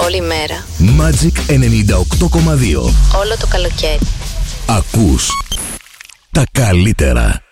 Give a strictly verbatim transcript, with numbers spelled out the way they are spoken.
Όλη μέρα. Magic ενενήντα οκτώ κόμμα δύο. Όλο το καλοκαίρι. Ακούς τα καλύτερα.